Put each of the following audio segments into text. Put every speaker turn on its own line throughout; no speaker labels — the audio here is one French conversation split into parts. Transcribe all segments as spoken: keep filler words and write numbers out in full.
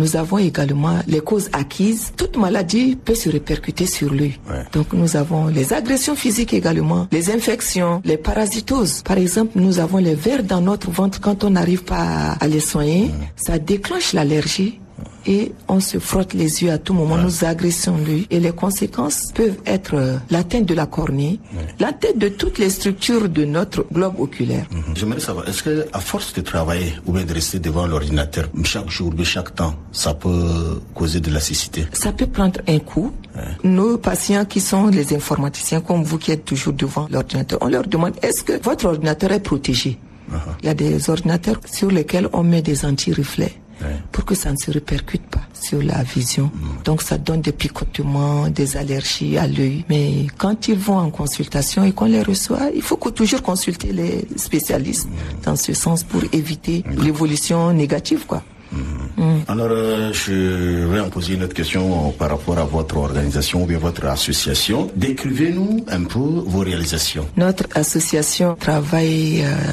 Nous avons également les causes acquises. Toute maladie peut se répercuter sur l'œil. Ouais. Donc nous avons les agressions physiques également, les infections, les parasitoses. Par exemple, nous avons les vers dans notre ventre. Quand on n'arrive pas à les soigner, mmh. ça déclenche l'allergie. Et on se frotte les yeux à tout moment, ouais. nous agressons l'œil. Et les conséquences peuvent être euh, l'atteinte de la cornée, ouais. l'atteinte de toutes les structures de notre globe oculaire.
Mm-hmm. J'aimerais savoir, est-ce que à force de travailler ou bien de rester devant l'ordinateur chaque jour, de chaque temps, ça peut causer de la cécité?
Ça peut prendre un coup. Ouais. Nos patients qui sont les informaticiens, comme vous qui êtes toujours devant l'ordinateur, on leur demande, est-ce que votre ordinateur est protégé? Uh-huh. Il y a des ordinateurs sur lesquels on met des anti-reflets. Ouais. Pour que ça ne se répercute pas sur la vision. Mmh. Donc ça donne des picotements, des allergies à l'œil. Mais quand ils vont en consultation et qu'on les reçoit, il faut toujours consulter les spécialistes mmh. dans ce sens pour éviter mmh. l'évolution négative, quoi. Mmh. Mmh.
Alors, euh, je vais en poser une autre question par rapport à votre organisation ou bien votre association. Décrivez-nous un peu vos réalisations.
Notre association travaille euh,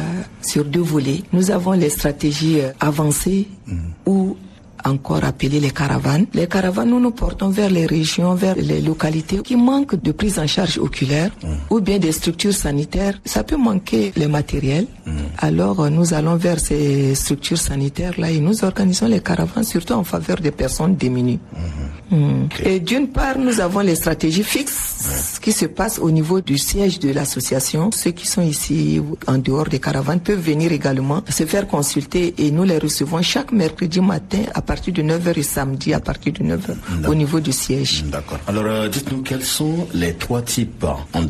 sur deux volets. Nous avons les stratégies euh, avancées mmh. ou encore appelées les caravanes. Les caravanes, nous nous portons vers les régions, vers les localités qui manquent de prise en charge oculaire mmh. ou bien des structures sanitaires. Ça peut manquer les matériels. Mmh. Alors, nous allons vers ces structures sanitaires-là et nous organisons les caravanes, surtout en faveur des personnes démunies. Mmh. Mmh. Okay. Et d'une part, nous avons les stratégies fixes ouais. qui se passent au niveau du siège de l'association. Ceux qui sont ici en dehors des caravanes peuvent venir également se faire consulter et nous les recevons chaque mercredi matin à partir de neuf heures et samedi à partir de neuf heures D'accord. au niveau du siège.
D'accord. Alors, euh, dites-nous quels sont les trois types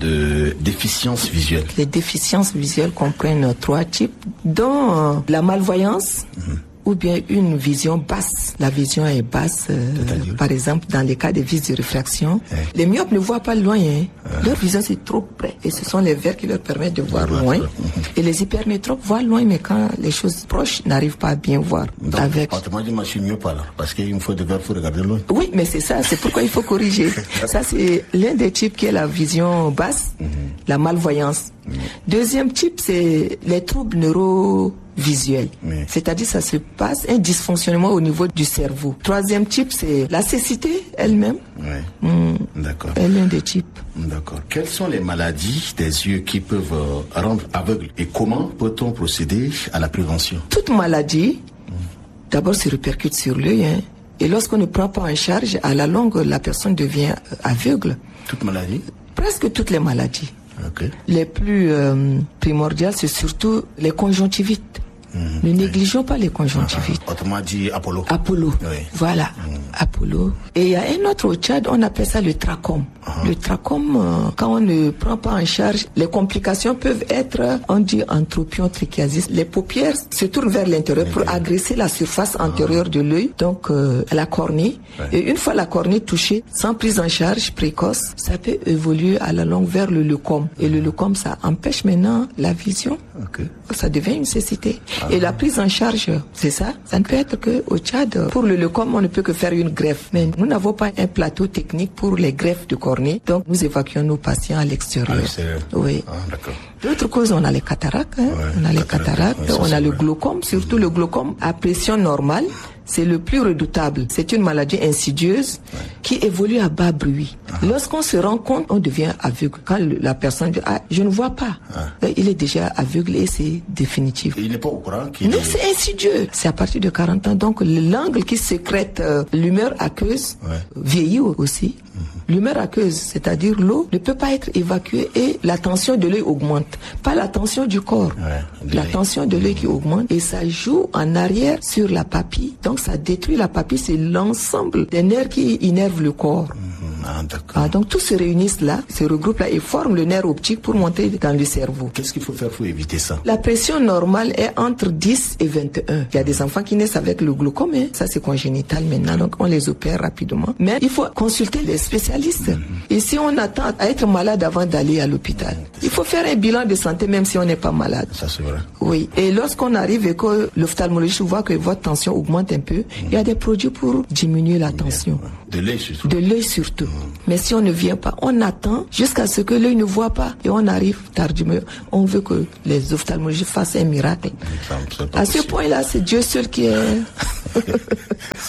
de déficiences visuelles?
Les déficiences visuelles comprennent trois types, dont euh, la malvoyance, mmh. ou bien une vision basse. La vision est basse, euh, par exemple, dans les cas de vis de réfraction. Ouais. Les myopes ne voient pas loin. Hein. Ouais. Leur vision, c'est trop près. Et ce sont les verres qui leur permettent de voir ouais, loin. Ouais. Et les hypermétropes voient loin, mais quand les choses proches n'arrivent pas à bien voir.
Donc,
avec...
autrement dit, moi, je suis myope alors. Parce qu'il me faut des verres, il faut regarder loin.
Oui, mais c'est ça. C'est pourquoi il faut corriger. Ça, c'est l'un des types qui est la vision basse, mm-hmm. la malvoyance. Mm-hmm. Deuxième type, c'est les troubles neuro... visuel. Oui. C'est-à-dire ça se passe un dysfonctionnement au niveau du cerveau. Troisième type, c'est la cécité elle-même.
Oui.
Mmh.
D'accord.
Elle est l'un des types.
D'accord. Quelles sont les maladies des yeux qui peuvent euh, rendre aveugle et comment peut-on procéder à la prévention?
Toute maladie, mmh. d'abord se répercute sur l'œil. Hein, et lorsqu'on ne prend pas en charge, à la longue, la personne devient aveugle.
Toute maladie?
Presque toutes les maladies.
Okay.
Les plus euh, primordiales, c'est surtout les conjonctivites. Mmh, ne négligeons pas les conjonctivites.
Ah, autrement dit, Apollo.
Apollo, oui. Voilà, mmh. Apollo. Et il y a un autre au Tchad, on appelle ça le trachome. Uh-huh. Le trachome, euh, quand on ne prend pas en charge, les complications peuvent être, on dit entropion trichiasis. Les paupières se tournent vers l'intérieur pour agresser la surface antérieure uh-huh. de l'œil, donc euh, la cornée. Ouais. Et une fois la cornée touchée, sans prise en charge précoce, ça peut évoluer à la longue vers le leucome. Et le leucome, ça empêche maintenant la vision.
Okay.
Ça devient une cécité. Et la prise en charge, c'est ça. Ça ne peut être qu'au Tchad. Pour le leucome, on ne peut que faire une greffe. Mais nous n'avons pas un plateau technique pour les greffes de cornée. Donc, nous évacuons nos patients à l'extérieur.
À l'extérieur.
Oui.
Ah, d'accord.
D'autres causes, on a les cataractes. Hein. Ouais, on a les cataractes. Ouais, on a le glaucome. Surtout mmh. le glaucome à pression normale. C'est le plus redoutable. C'est une maladie insidieuse ouais. qui évolue à bas bruit. Uh-huh. Lorsqu'on se rend compte, on devient aveugle. Quand la personne dit « Ah, je ne vois pas uh-huh. », il est déjà aveugle et c'est définitif.
Et il n'est pas au courant qu'il
Mais
est...
c'est insidieux. C'est à partir de quarante ans. Donc l'angle qui sécrète euh, l'humeur aqueuse ouais. vieillit aussi. Mm-hmm. L'humeur aqueuse, c'est-à-dire l'eau, ne peut pas être évacuée et la tension de l'œil augmente. Pas la tension du corps. Ouais, la tension de l'œil qui augmente et ça joue en arrière sur la papille. Donc ça détruit la papille, c'est l'ensemble des nerfs qui innervent le corps.
Mmh, ah, d'accord.
Ah, donc tous se réunissent là, se regroupent là et forment le nerf optique pour monter dans le cerveau.
Qu'est-ce qu'il faut faire pour éviter ça?
La pression normale est entre dix et vingt et un. Il y a des enfants qui naissent avec le glaucome, hein. Ça c'est congénital maintenant, donc on les opère rapidement. Mais il faut consulter les spécialistes. Mmh. Et si on attend à être malade avant d'aller à l'hôpital, mmh, il faut faire un bilan de santé même si on n'est pas malade.
Ça c'est vrai.
Oui. Et lorsqu'on arrive et que l'ophtalmologiste voit que votre tension augmente un peu, mmh. il y a des produits pour diminuer la tension.
De l'œil surtout.
De l'œil surtout. Mmh. Mais si on ne vient pas, on attend jusqu'à ce que l'œil ne voit pas et on arrive tardivement. On veut que les ophtalmologistes fassent un miracle. Ça, à ce point-là, c'est Dieu seul qui est...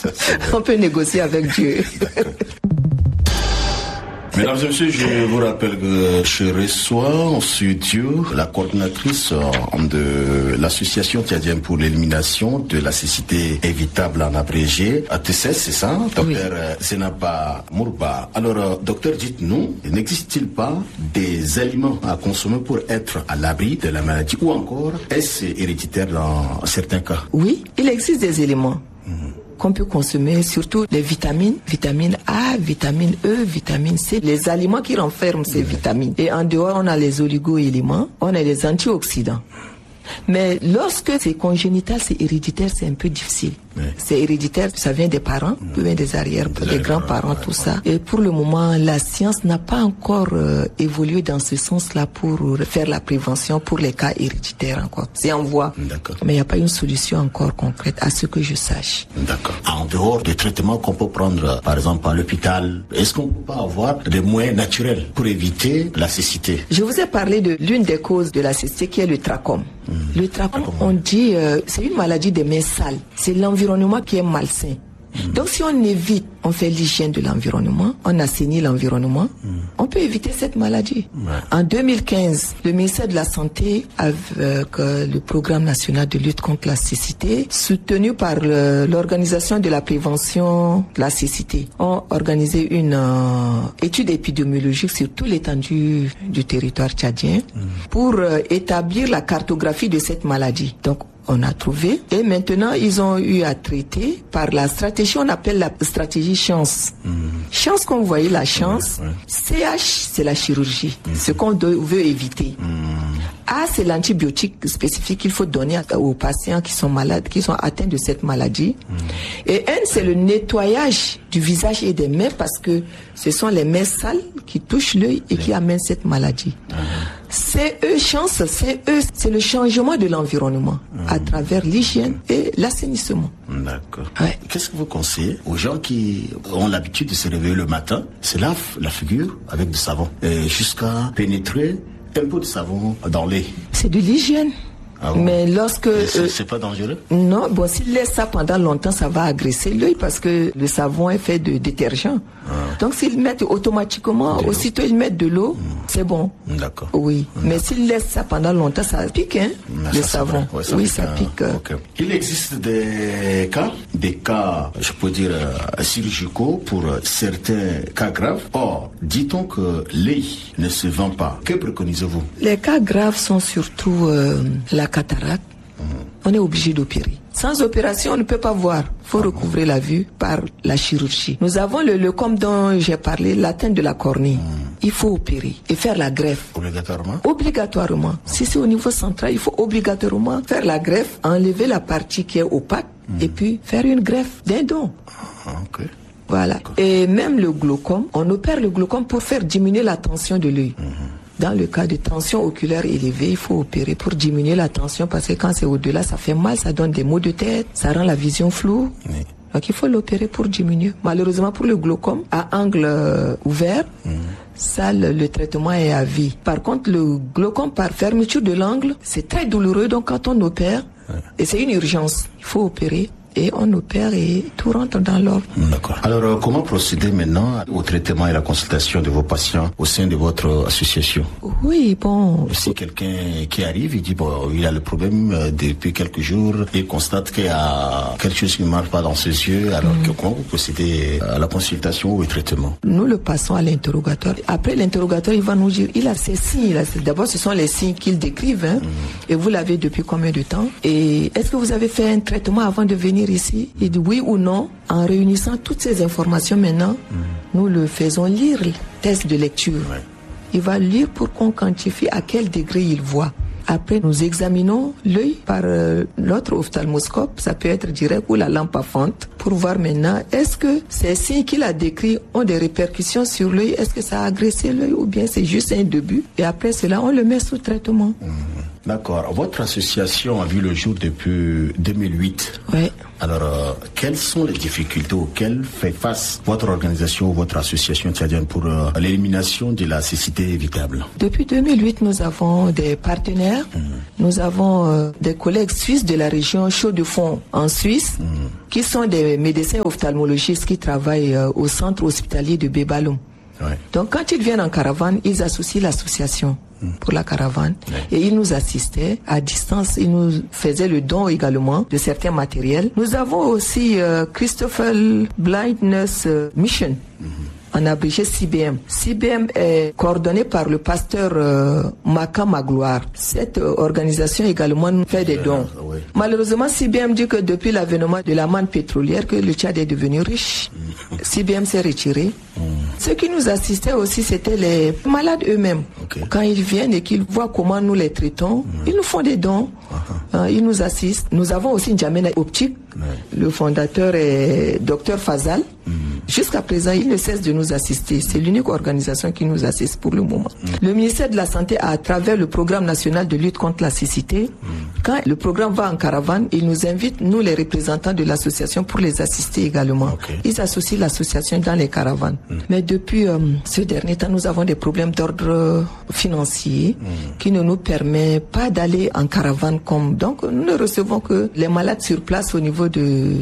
On peut négocier avec Dieu.
Mesdames et messieurs, je vous rappelle que je reçois en studio la coordinatrice de l'association tchadienne pour l'élimination de la cécité évitable en abrégé, A T C S, c'est ça, docteur oui. Zenaba Mourba. Alors, docteur, dites-nous, n'existe-t-il pas des aliments à consommer pour être à l'abri de la maladie ou encore est-ce héréditaire dans certains cas?
Oui, il existe des éléments. Mmh. qu'on peut consommer, surtout les vitamines, vitamine A, vitamine E, vitamine C, les aliments qui renferment ces vitamines. Et en dehors, on a les oligo-éléments, on a les antioxydants. Mais lorsque c'est congénital, c'est héréditaire, c'est un peu difficile. Oui. C'est héréditaire, ça vient des parents, ça vient des arrières, des, des grands-parents, ouais, tout ouais. ça. Et pour le moment, la science n'a pas encore euh, évolué dans ce sens-là pour faire la prévention pour les cas héréditaires encore. C'est en voie. D'accord. Mais il n'y a pas une solution encore concrète à ce que je sache.
D'accord. En dehors des traitements qu'on peut prendre, par exemple, à l'hôpital, est-ce qu'on peut pas avoir des moyens naturels pour éviter la cécité?
Je vous ai parlé de l'une des causes de la cécité qui est le trachome. Mmh. Le trachome, on dit, euh, c'est une maladie des mains sales. C'est l'environnement qui est malsain. Mmh. Donc si on évite, on fait l'hygiène de l'environnement, on assainit l'environnement, mmh. on peut éviter cette maladie. Ouais. En deux mille quinze, le ministère de la Santé, avec euh, le programme national de lutte contre la cécité, soutenu par le, l'organisation de la prévention de la cécité, ont organisé une euh, étude épidémiologique sur toute l'étendue du territoire tchadien mmh. pour euh, établir la cartographie de cette maladie. Donc on a trouvé et maintenant ils ont eu à traiter par la stratégie, on appelle la stratégie chance. Mmh. Chance, comme vous voyez, la chance. Ouais, ouais. C H, c'est la chirurgie, mmh. ce qu'on veut éviter. Mmh. A, c'est l'antibiotique spécifique qu'il faut donner aux patients qui sont malades, qui sont atteints de cette maladie. Mmh. Et N, c'est le nettoyage du visage et des mains parce que ce sont les mains sales qui touchent l'œil et qui amènent cette maladie. Mmh. C E, chance, C E, c'est le changement de l'environnement mmh. à travers l'hygiène et l'assainissement.
D'accord. Ouais. Qu'est-ce que vous conseillez aux gens qui ont l'habitude de se réveiller le matin, se lavent la figure avec du savon et jusqu'à pénétrer un peu de savon dans l'œil? C'est
de l'hygiène. Ah bon? Mais lorsque...
C'est, euh, c'est pas dangereux?
Non, bon, s'il laisse ça pendant longtemps, ça va agresser l'œil parce que le savon est fait de détergent. Ah. Donc s'ils mettent automatiquement, de aussitôt ils mettent de l'eau, mmh. c'est bon.
D'accord.
Oui, mmh. mais s'ils laissent ça pendant longtemps, ça pique, hein, le ça, savon. Ouais, ça oui, pique, ça pique.
Hein. Okay. Il existe des cas, des cas, je peux dire, euh, chirurgicaux pour euh, certains cas graves. Or, dit-on que l'œil ne se vend pas. Que préconisez-vous?
Les cas graves sont surtout euh, la cataracte. Mmh. On est obligé d'opérer. Sans opération, on ne peut pas voir. Il faut ah recouvrer bon. la vue par la chirurgie. Nous avons le leucome dont j'ai parlé, l'atteinte de la cornée. Mmh. Il faut opérer et faire la greffe.
Obligatoirement?
Obligatoirement. Mmh. Si c'est au niveau central, il faut obligatoirement faire la greffe, enlever la partie qui est opaque mmh. et puis faire une greffe d'un don.
Ah, ok.
Voilà. Et même le glaucome, on opère le glaucome pour faire diminuer la tension de l'œil. Mmh. Dans le cas de tension oculaire élevée, il faut opérer pour diminuer la tension parce que quand c'est au-delà, ça fait mal, ça donne des maux de tête, ça rend la vision floue. Oui. Donc il faut l'opérer pour diminuer. Malheureusement pour le glaucome, à angle euh, ouvert, mmh. ça le, le traitement est à vie. Par contre, le glaucome par fermeture de l'angle, c'est très douloureux. Donc quand on opère, ouais. et c'est une urgence, il faut opérer. Et on opère et tout rentre dans l'ordre.
D'accord. Alors, euh, comment procéder maintenant au traitement et à la consultation de vos patients au sein de votre association?
Oui, bon...
Si quelqu'un qui arrive, il dit, bon, il a le problème euh, depuis quelques jours, il constate qu'il y a quelque chose qui ne marche pas dans ses yeux, alors mmh. que, comment vous procédez à la consultation ou au traitement?
Nous le passons à l'interrogatoire. Après l'interrogatoire, il va nous dire, il a ses signes. Il a ses... D'abord, ce sont les signes qu'il décrivent. Hein, mmh. Et vous l'avez depuis combien de temps? Et est-ce que vous avez fait un traitement avant de venir ici? Il dit oui ou non. En réunissant toutes ces informations maintenant, mmh. nous le faisons lire le test de lecture. Ouais. Il va lire pour qu'on quantifie à quel degré il voit. Après, nous examinons l'œil par euh, notre ophtalmoscope, ça peut être direct ou la lampe à fente, pour voir maintenant est-ce que ces signes qu'il a décrits ont des répercussions sur l'œil, est-ce que ça a agressé l'œil ou bien c'est juste un début. Et après cela, on le met sous traitement. Mmh.
D'accord. Votre association a vu le jour depuis deux mille huit.
Oui.
Alors, euh, quelles sont les difficultés auxquelles fait face votre organisation, votre association tchadienne pour euh, l'élimination de la cécité évitable?
Depuis deux mille huit, nous avons des partenaires. Mmh. Nous avons euh, des collègues suisses de la région Chaux-de-Fonds en Suisse, mmh. qui sont des médecins ophtalmologistes qui travaillent euh, au centre hospitalier de Bébalum. Ouais. Donc quand ils viennent en caravane, ils associent l'association mmh. pour la caravane, ouais. et ils nous assistaient à distance, ils nous faisaient le don également de certains matériels. Nous avons aussi euh, Christopher Blindness Mission, mmh. en abrégé C B M. C B M est coordonné par le pasteur euh, Maka Magloire. Cette euh, organisation également nous fait des dons. Euh, oui. Malheureusement, C B M dit que depuis l'avènement de la manne pétrolière, que le Tchad est devenu riche. Mmh. C B M s'est retiré. Mmh. Ceux qui nous assistaient aussi, c'était les malades eux-mêmes. Okay. Quand ils viennent et qu'ils voient comment nous les traitons, mmh. ils nous font des dons. Uh-huh. Euh, ils nous assistent. Nous avons aussi N'Djamena Optique. Ouais. Le fondateur est docteur Fazal. Mmh. Jusqu'à présent, il ne cesse de nous assister. C'est l'unique organisation qui nous assiste pour le moment. Mmh. Le ministère de la Santé, à travers le programme national de lutte contre la cécité, mmh. quand le programme va en caravane, il nous invite, nous les représentants de l'association, pour les assister également. Okay. Ils associent l'association dans les caravanes. Mmh. Mais depuis euh, ce dernier temps, nous avons des problèmes d'ordre financier mmh. qui ne nous permet pas d'aller en caravane comme... Donc, nous ne recevons que les malades sur place au niveau de...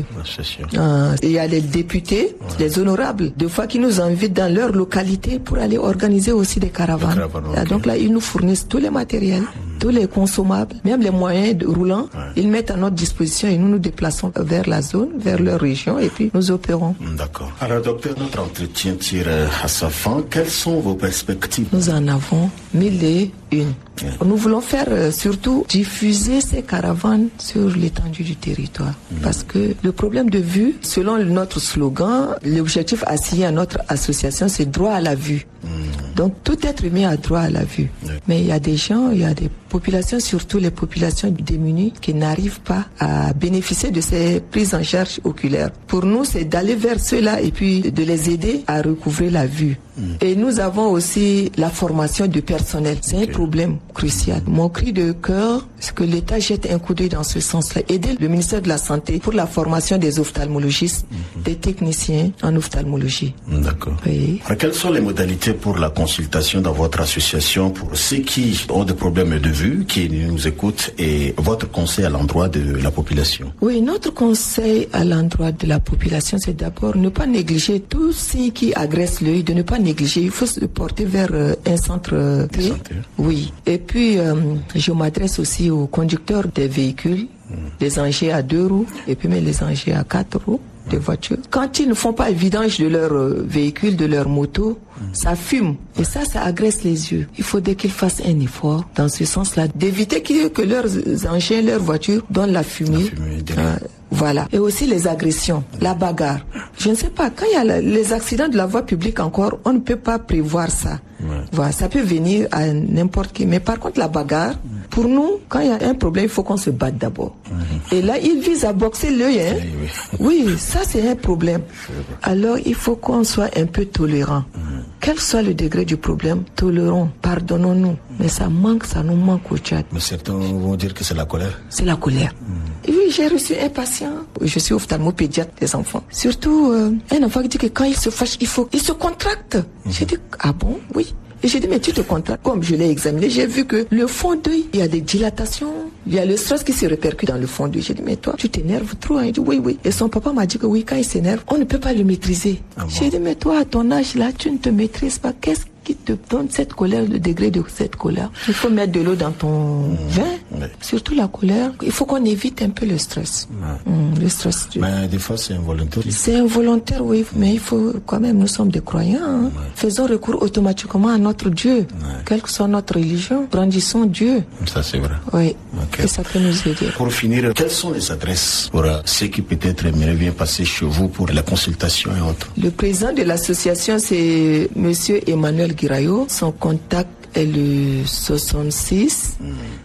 Euh, il y a les députés, ouais. les honorables, des fois qui nous invitent dans leur localité pour aller organiser aussi des caravanes. caravanes okay. Donc là, ils nous fournissent tous les matériels, mmh. tous les consommables, même les moyens de roulants. Ouais. Ils mettent à notre disposition et nous nous déplaçons vers la zone, vers leur région, et puis nous opérons.
D'accord. Alors, docteur, notre entretien tire à sa fin. Quelles sont vos perspectives?
Nous en avons mille et une. Yeah. Nous voulons faire euh, surtout diffuser ces caravanes sur l'étendue du territoire. Mmh. Parce que le problème de vue, selon notre slogan, l'objectif assigné à notre association, c'est droit à la vue. Mmh. Donc tout être humain a droit à la vue. Yeah. Mais il y a des gens, il y a des populations, surtout les populations démunies, qui n'arrivent pas à bénéficier de ces prises en charge oculaires. Pour nous, c'est d'aller vers ceux-là et puis de les aider à recouvrer la vue. Mmh. Et nous avons aussi la formation du personnel. C'est okay. un problème crucial. Mmh. Mon cri de cœur, c'est que l'État jette un coup d'œil dans ce sens-là. Aider le ministère de la Santé pour la formation des ophtalmologistes, mmh. des techniciens en ophtalmologie.
D'accord.
Oui.
Alors, quelles sont les modalités pour la consultation dans votre association pour ceux qui ont des problèmes de vue, qui nous écoutent, et votre conseil à l'endroit de la population?
Oui, notre conseil à l'endroit de la population, c'est d'abord ne pas négliger tout ce qui agresse l'œil, de ne pas négliger. Il faut se porter vers euh, un centre euh, de santé. Oui. Et puis, euh, je m'adresse aussi aux conducteurs des véhicules, mmh. les engins à deux roues, et puis même les engins à quatre roues des voitures. Quand ils ne font pas vidange de leur euh, véhicule, de leur moto, mmh. ça fume. Et ça, ça agresse les yeux. Il faudrait qu'ils fassent un effort dans ce sens-là, d'éviter que, que leurs engins, leurs voitures donnent la fumée. La fumée euh, voilà. Et aussi les agressions, la bagarre. Je ne sais pas, quand il y a la, les accidents de la voie publique encore, on ne peut pas prévoir ça. Ouais. Voilà, ça peut venir à n'importe qui. Mais par contre, la bagarre, pour nous, quand il y a un problème, il faut qu'on se batte d'abord. Mmh. Et là, ils visent à boxer l'œil. Hein? Oui, oui, ça c'est un problème. Alors, il faut qu'on soit un peu tolérant. Mmh. Quel soit le degré du problème, tolérons, pardonnons-nous. Mais ça manque, ça nous manque au Tchad.
Mais certains vont dire que c'est la colère.
C'est la colère. Mmh. Oui, j'ai reçu un patient. Je suis ophtalmopédiatre des enfants. Surtout, euh, un enfant qui dit que quand il se fâche, il faut, il se contracte. Mmh. J'ai dit, ah bon, oui. Et j'ai dit, mais tu te contractes. Comme je l'ai examiné, j'ai vu que le fond d'œil, il y a des dilatations, il y a le stress qui se répercute dans le fond d'œil. J'ai dit, mais toi, tu t'énerves trop. Hein? Il dit, oui, oui. Et son papa m'a dit que oui, quand il s'énerve, on ne peut pas le maîtriser. Ah bon? J'ai dit, mais toi, à ton âge là, tu ne te maîtrises pas. Qu'est-ce qui te donne cette colère, le degré de cette colère? Il faut mettre de l'eau dans ton mmh. vin, oui. Surtout la colère. Il faut qu'on évite un peu le stress. Ouais. Mmh, le stress.
Mais des fois, c'est involontaire.
C'est involontaire, oui, mais il faut quand même, nous sommes des croyants. Hein. Ouais. Faisons recours automatiquement à notre Dieu, ouais. Quelle que soit notre religion. Brandissons Dieu.
Ça, c'est vrai.
Oui, okay. Et ça peut nous aider.
Pour finir, quelles sont les adresses pour euh, ceux qui peut-être aimeraient bien passer chez vous pour la consultation et autres?
Le président de l'association, c'est Monsieur Emmanuel Guirayo. Son contact est le soixante-six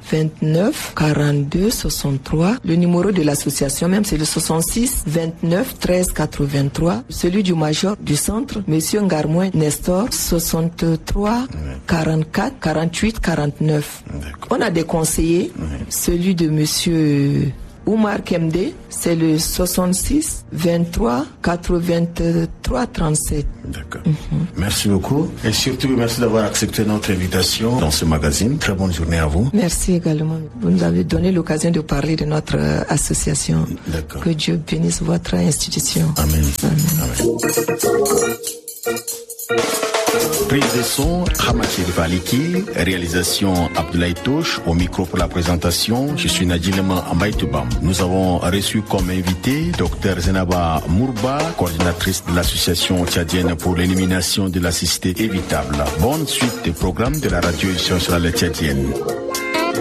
vingt-neuf quarante-deux soixante-trois. Le numéro de l'association même, c'est le soixante-six vingt-neuf treize quatre-vingt-trois. Celui du major du centre, Monsieur Ngarmoin Nestor, soixante-trois quarante-quatre quarante-huit quarante-neuf. On a des conseillers. Oui. Celui de Monsieur Oumar Kemde, c'est le soixante-six vingt-trois quatre-vingt-trois trente-sept.
D'accord. Mm-hmm. Merci beaucoup. Et surtout, merci d'avoir accepté notre invitation dans ce magazine. Très bonne journée à vous.
Merci également. Vous nous avez donné l'occasion de parler de notre euh, association.
D'accord.
Que Dieu bénisse votre institution.
Amen.
Amen.
Amen. Prise de son, Hamachi Valiki. Réalisation, Abdoulaye Touche. Au micro pour la présentation, je suis Nadjilema Ambaïtoubam. Nous avons reçu comme invité Dr Zenaba Mourba, coordinatrice de l'association tchadienne pour l'élimination de la cécité évitable. Bonne suite des programmes de la radio nationale tchadienne.